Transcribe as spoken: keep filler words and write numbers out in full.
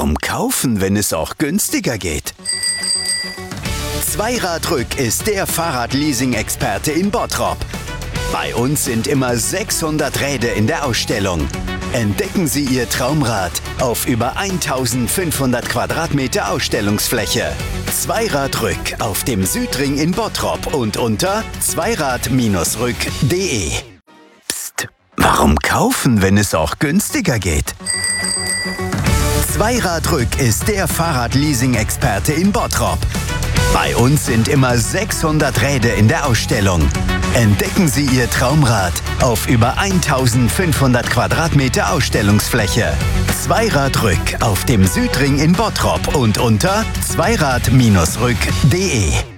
Warum kaufen, wenn es auch günstiger geht? Zweiradrück ist der Fahrradleasing-Experte in Bottrop. Bei uns sind immer sechshundert Räder in der Ausstellung. Entdecken Sie Ihr Traumrad auf über eintausendfünfhundert Quadratmeter Ausstellungsfläche. Zweiradrück auf dem Südring in Bottrop und unter zweirad Bindestrich rück punkt de. Psst, warum kaufen, wenn es auch günstiger geht? Zweiradrück ist der Fahrradleasing-Experte in Bottrop. Bei uns sind immer sechshundert Räder in der Ausstellung. Entdecken Sie Ihr Traumrad auf über eintausendfünfhundert Quadratmeter Ausstellungsfläche. Zweiradrück auf dem Südring in Bottrop und unter zweirad Bindestrich rück punkt de.